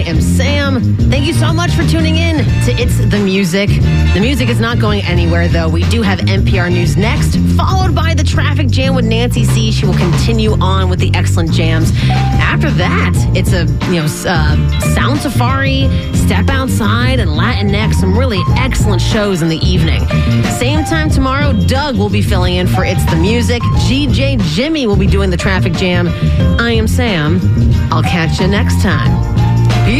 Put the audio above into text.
am Sam. Thank you so much for tuning in to It's the Music. The music is not going anywhere, though. We do have NPR News next, followed by the Traffic Jam with Nancy C. She will continue on with the excellent jams. After that, it's a sound safari, step outside, and Latinx. Some really excellent shows in the evening. Same time tomorrow, Doug will be filling in for It's the Music. GJ Jimmy will be doing the Traffic Jam. I am Sam. I'll catch you next time.